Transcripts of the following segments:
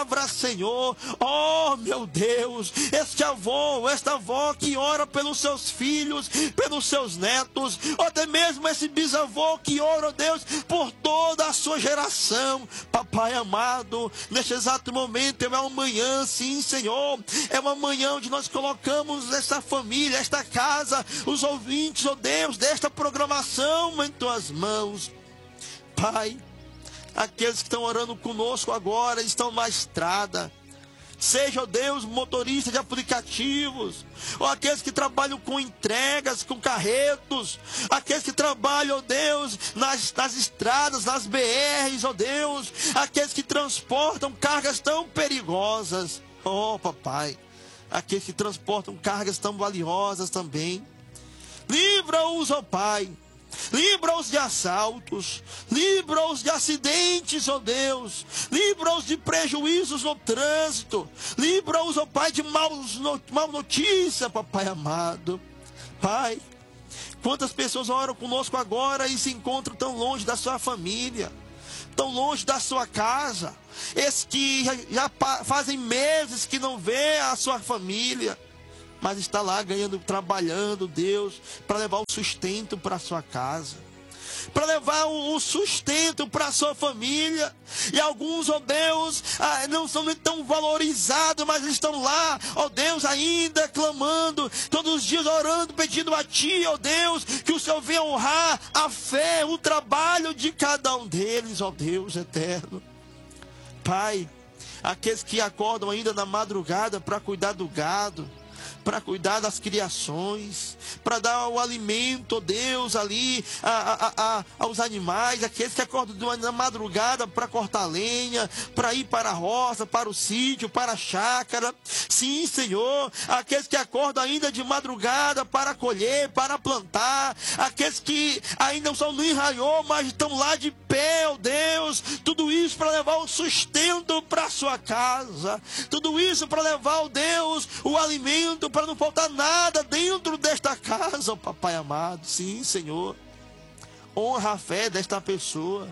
palavra, Senhor. Oh, meu Deus, este avô, esta avó que ora pelos seus filhos, pelos seus netos, ou até mesmo esse bisavô que ora, ó Deus, por toda a sua geração. Papai amado, neste exato momento é uma manhã, sim, Senhor, é uma manhã onde nós colocamos essa família, esta casa, os ouvintes, ó Deus, desta programação em tuas mãos. Pai, aqueles que estão orando conosco agora estão na estrada, seja, ó Deus, motorista de aplicativos, ou aqueles que trabalham com entregas, com carretos, aqueles que trabalham, ó Deus, nas estradas, nas BRs, ó Deus, aqueles que transportam cargas tão perigosas, ó papai, aqueles que transportam cargas tão valiosas também. Livra-os, ó Pai, livra-os de assaltos, livra-os de acidentes, ó Deus, livra-os de prejuízos no trânsito, livra-os, ó Pai, de mal notícia, papai amado. Pai, quantas pessoas oram conosco agora e se encontram tão longe da sua família, tão longe da sua casa, esses que já fazem meses que não vê a sua família, mas está lá ganhando, trabalhando, Deus, para levar o sustento para a sua casa, para levar o sustento para a sua família. E alguns, ó Deus, não são nem tão valorizados, mas eles estão lá, ó Deus, ainda clamando, todos os dias orando, pedindo a Ti, ó Deus, que o Senhor venha honrar a fé, o trabalho de cada um deles, ó Deus eterno. Pai, aqueles que acordam ainda na madrugada para cuidar do gado, para cuidar das criações, para dar o alimento, ó Deus, ali aos animais, aqueles que acordam na madrugada para cortar lenha, para ir para a roça, para o sítio, para a chácara. Sim, Senhor, aqueles que acordam ainda de madrugada para colher, para plantar, aqueles que ainda não são nem raiou, mas estão lá de pé, ó Deus, tudo isso para levar o sustento para a sua casa, tudo isso para levar, ó Deus, o alimento, para não faltar nada dentro desta casa, ó papai amado. Sim, Senhor, honra a fé desta pessoa,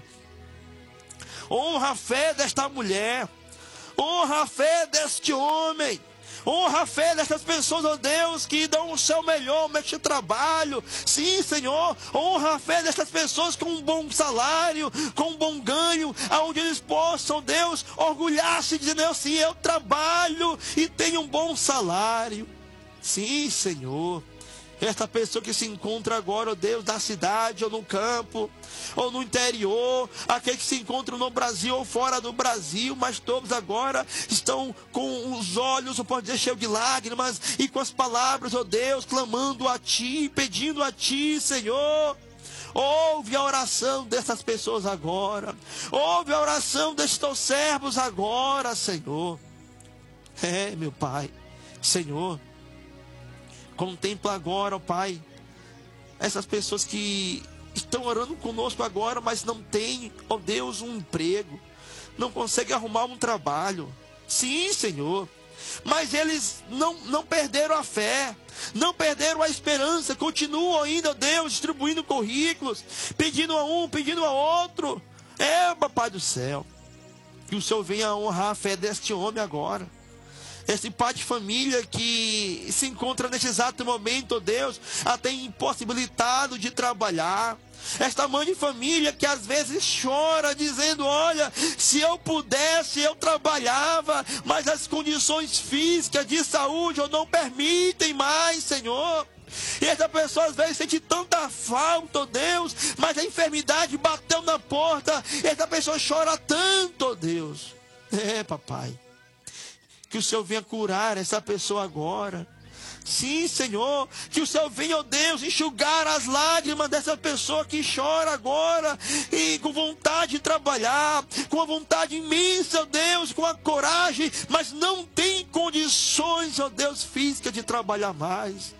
honra a fé desta mulher, honra a fé deste homem, honra a fé dessas pessoas, ó Deus, que dão o seu melhor neste trabalho. Sim, Senhor, honra a fé dessas pessoas com um bom salário, com um bom ganho, aonde eles possam, Deus, orgulhar-se dizendo assim: eu trabalho e tenho um bom salário. Sim, Senhor, esta pessoa que se encontra agora, ó Deus, na cidade ou no campo, ou no interior, aqueles que se encontram no Brasil ou fora do Brasil, mas todos agora estão com os olhos, eu posso dizer, cheios de lágrimas, e com as palavras, ó Deus, clamando a Ti, pedindo a Ti, Senhor. Ouve a oração dessas pessoas agora, ouve a oração destes teus servos agora, Senhor. Meu Pai, Senhor, contempla agora, ó Pai, essas pessoas que estão orando conosco agora, mas não têm, ó Deus, um emprego, não conseguem arrumar um trabalho. Sim, Senhor, mas eles não perderam a fé, não perderam a esperança, continuam ainda, ó Deus, distribuindo currículos, pedindo a um, pedindo a outro. Papai do céu, que o Senhor venha honrar a fé deste homem agora, esse pai de família que se encontra nesse exato momento, ó Deus, até impossibilitado de trabalhar. Esta mãe de família que às vezes chora dizendo: olha, se eu pudesse eu trabalhava, mas as condições físicas de saúde não permitem mais, Senhor. E essa pessoa às vezes sente tanta falta, ó Deus, mas a enfermidade bateu na porta, e essa pessoa chora tanto, ó Deus. Papai, que o Senhor venha curar essa pessoa agora. Sim, Senhor, que o Senhor venha, ó Deus, enxugar as lágrimas dessa pessoa que chora agora, e com vontade de trabalhar, com a vontade imensa, ó Deus, com a coragem, mas não tem condições, ó Deus, físicas de trabalhar mais.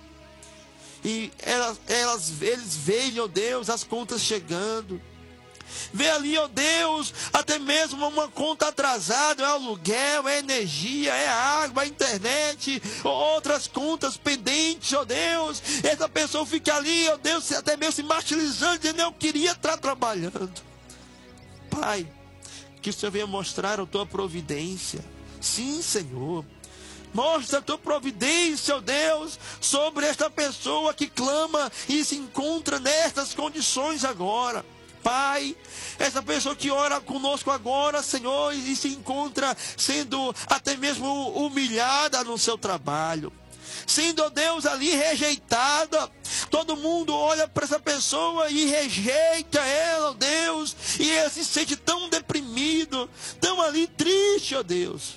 E eles veem, ó Deus, as contas chegando. Vê ali, ó Deus, até mesmo uma conta atrasada, é aluguel, é energia, é água, é internet, outras contas pendentes, ó Deus. Essa pessoa fica ali, ó Deus, até mesmo se martirizando, dizendo: eu queria estar trabalhando. Pai, que o Senhor venha mostrar a Tua providência, Sim, Senhor. Mostra a tua providência, ó Deus, sobre esta pessoa que clama e se encontra nestas condições agora. Pai, essa pessoa que ora conosco agora, Senhor, e se encontra sendo até mesmo humilhada no seu trabalho, sendo, ó Deus, ali rejeitada. Todo mundo olha para essa pessoa e rejeita ela, ó Deus, e ela se sente tão deprimido, tão ali triste, ó Deus.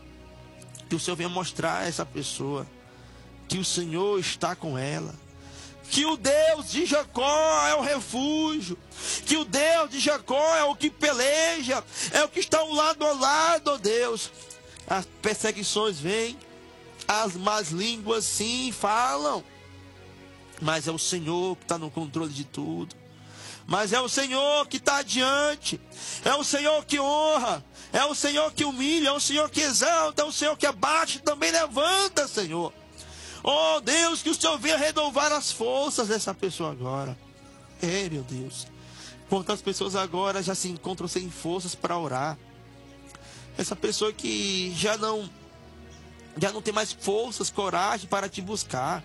Que o Senhor venha mostrar a essa pessoa que o Senhor está com ela, que o Deus de Jacó é o refúgio, que o Deus de Jacó é o que peleja, é o que está ao lado, ó Deus. As perseguições vêm, as más línguas sim falam, mas é o Senhor que está no controle de tudo. Mas é o Senhor que está adiante, é o Senhor que honra, é o Senhor que humilha, é o Senhor que exalta, é o Senhor que abate, também levanta, Senhor. Oh Deus, que o Senhor venha renovar as forças dessa pessoa agora. Meu Deus, quantas pessoas agora já se encontram sem forças para orar. Essa pessoa que já não tem mais forças, coragem para te buscar.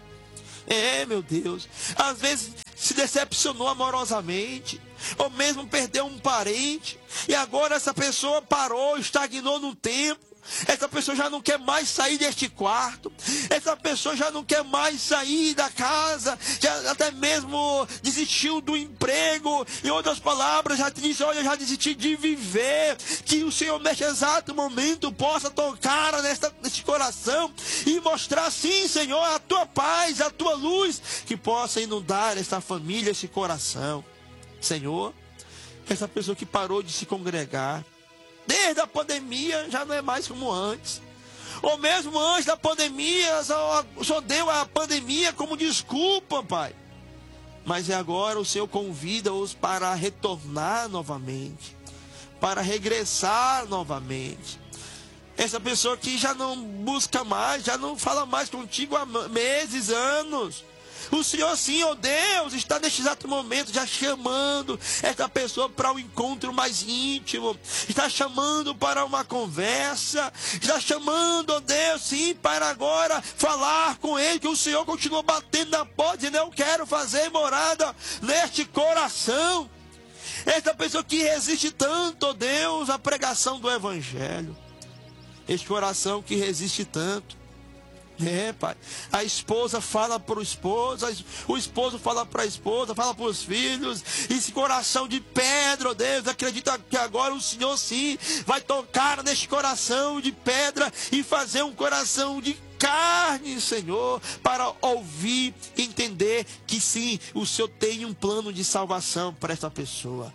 Meu Deus, às vezes se decepcionou amorosamente, ou mesmo perdeu um parente, e agora essa pessoa parou, estagnou no tempo. Essa pessoa já não quer mais sair deste quarto, essa pessoa já não quer mais sair da casa, já até mesmo desistiu do emprego. Em outras palavras, já disse: olha, já desisti de viver. Que o Senhor neste exato momento possa tocar neste coração e mostrar, sim, Senhor, a tua paz, a tua luz, que possa inundar esta família, esse coração. Senhor, essa pessoa que parou de se congregar desde a pandemia, já não é mais como antes. Ou mesmo antes da pandemia, só deu a pandemia como desculpa, Pai. Mas agora o Senhor convida-os para retornar novamente, para regressar novamente. Essa pessoa que já não busca mais, já não fala mais contigo há meses, anos. O Senhor, sim, ó Deus, está neste exato momento já chamando essa pessoa para um encontro mais íntimo, está chamando para uma conversa, está chamando, ó Deus, sim, para agora falar com Ele, que o Senhor continua batendo na porta, dizendo: eu quero fazer morada neste coração. Essa pessoa que resiste tanto, ó Deus, à pregação do Evangelho, este coração que resiste tanto. Pai, a esposa fala para o esposo, o esposo fala para a esposa, fala para os filhos. Esse coração de pedra, ó Deus, acredita que agora o Senhor sim vai tocar neste coração de pedra e fazer um coração de carne, Senhor, para ouvir, entender que sim, o Senhor tem um plano de salvação para esta pessoa.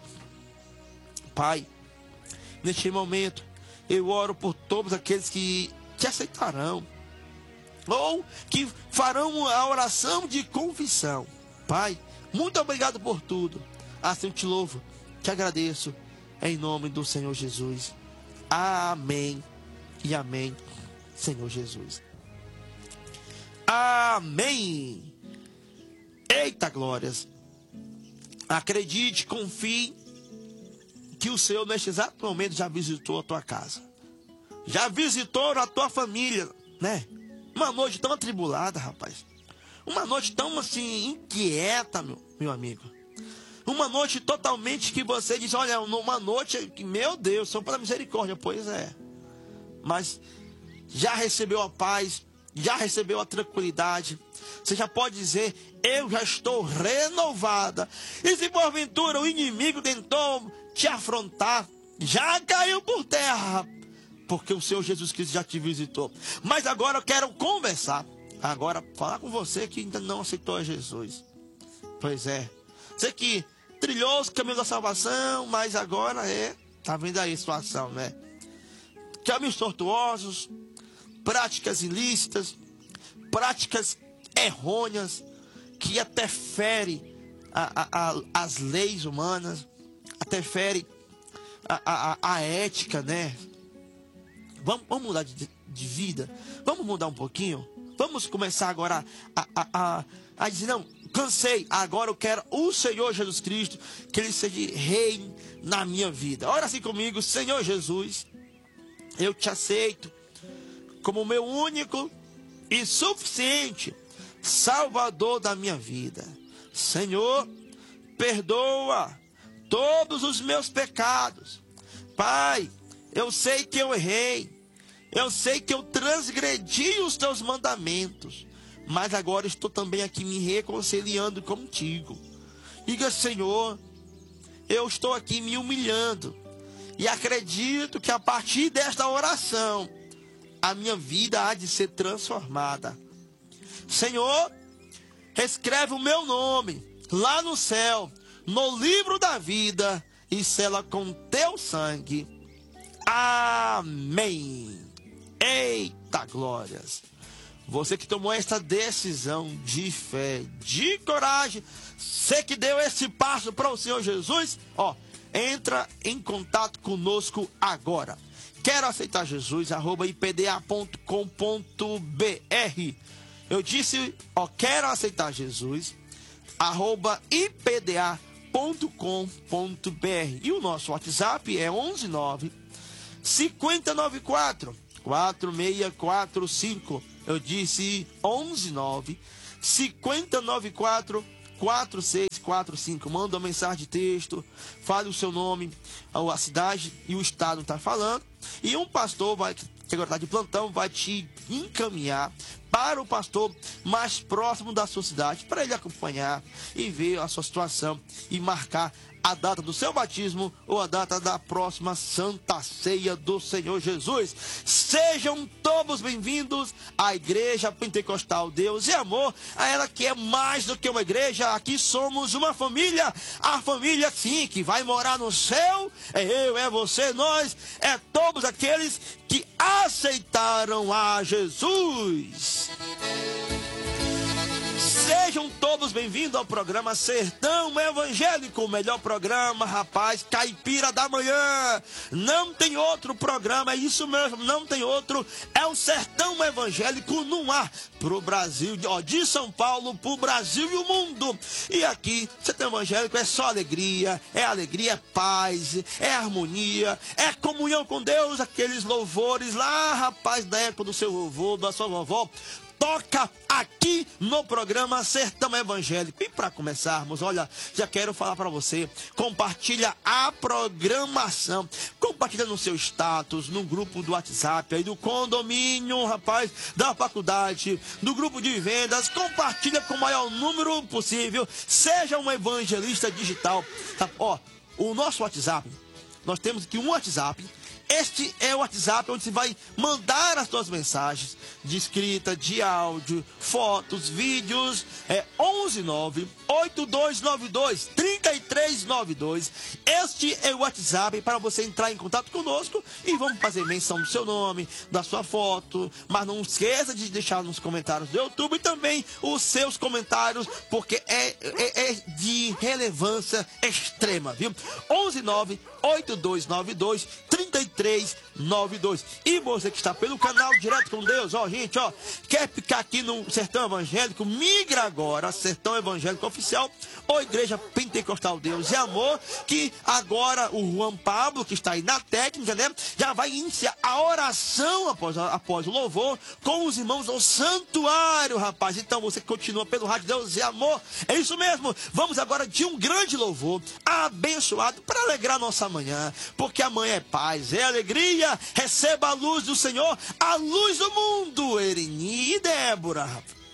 Pai, neste momento eu oro por todos aqueles que te aceitarão, ou que farão a oração de confissão. Pai, muito obrigado por tudo. Assim eu te louvo, te agradeço, em nome do Senhor Jesus. Amém e amém, Senhor Jesus. Amém. Eita glórias. Acredite, confie, que o Senhor neste exato momento já visitou a tua casa, já visitou a tua família, né? Uma noite tão atribulada, rapaz. Uma noite tão assim, inquieta, meu amigo. Uma noite totalmente que você diz: olha, uma noite que, meu Deus, só para misericórdia. Pois é. Mas já recebeu a paz, já recebeu a tranquilidade. Você já pode dizer: eu já estou renovada. E se porventura o inimigo tentou te afrontar, já caiu por terra, porque o Senhor Jesus Cristo já te visitou. Mas agora eu quero conversar, agora falar com você que ainda não aceitou a Jesus. Pois é, você que trilhou os caminhos da salvação, mas agora tá vendo aí a situação, né? Caminhos tortuosos, práticas ilícitas, práticas errôneas, que até ferem as leis humanas, até ferem a ética, né? Vamos mudar de vida, vamos mudar um pouquinho, vamos começar agora a dizer: não, cansei, agora eu quero o Senhor Jesus Cristo, que Ele seja rei na minha vida. Ora assim comigo: Senhor Jesus, eu te aceito como meu único e suficiente Salvador da minha vida. Senhor, perdoa todos os meus pecados. Pai, eu sei que eu errei. Eu sei que eu transgredi os teus mandamentos. Mas agora estou também aqui me reconciliando contigo. Diga, Senhor, eu estou aqui me humilhando. E acredito que a partir desta oração, a minha vida há de ser transformada. Senhor, escreve o meu nome lá no céu, no livro da vida, e sela com teu sangue. Amém. Eita glórias. Você que tomou esta decisão de fé, de coragem, você que deu esse passo para o Senhor Jesus, entra em contato conosco agora. Quero aceitar Jesus, @ipda.com.br. Eu disse, quero aceitar Jesus, @ipda.com.br. E o nosso WhatsApp é 119 5094 4645. Eu disse 119 5094 4645. Manda uma mensagem de texto, fale o seu nome, a cidade e o estado está falando. E um pastor que agora está de plantão, vai te encaminhar para o pastor mais próximo da sua cidade, para ele acompanhar e ver a sua situação e marcar a data do seu batismo ou a data da próxima Santa Ceia do Senhor Jesus. Sejam todos bem-vindos à Igreja Pentecostal Deus e Amor, a ela que é mais do que uma igreja. Aqui somos uma família, a família sim, que vai morar no céu. É eu, é você, nós, é todos aqueles que aceitaram a Jesus. Sejam todos bem-vindos ao programa Sertão Evangélico, o melhor programa, rapaz, caipira da manhã. Não tem outro programa, é isso mesmo, não tem outro. É o Sertão Evangélico no ar, pro Brasil, de São Paulo, pro Brasil e o mundo. E aqui, Sertão Evangélico é só alegria, é paz, é harmonia, é comunhão com Deus, aqueles louvores lá, rapaz, da época do seu vovô, da sua vovó. Toca aqui no programa Sertão Evangélico. E para começarmos, olha, já quero falar para você, compartilha a programação, compartilha no seu status, no grupo do WhatsApp, aí do condomínio, rapaz, da faculdade, do grupo de vendas, compartilha com o maior número possível, seja um evangelista digital, tá? O nosso WhatsApp, nós temos aqui um WhatsApp. Este é o WhatsApp onde você vai mandar as suas mensagens de escrita, de áudio, fotos, vídeos. É 119-8292-3392. Este é o WhatsApp para você entrar em contato conosco e vamos fazer menção do seu nome, da sua foto. Mas não esqueça de deixar nos comentários do YouTube também os seus comentários, porque é de relevância extrema, viu? 119-8292-3392. E você que está pelo canal Direto com Deus, gente, quer ficar aqui no Sertão Evangélico? Migra agora, Sertão Evangélico Oficial, ou Igreja Pentecostal Deus e Amor, que agora o Juan Pablo, que está aí na técnica, né, já vai iniciar a oração após o louvor com os irmãos do santuário, rapaz. Então você continua pelo Rádio Deus e Amor, é isso mesmo. Vamos agora de um grande louvor abençoado para alegrar nossa manhã, porque amanhã é paz, é alegria. Receba a luz do Senhor, a luz do mundo. Ereni e Débora.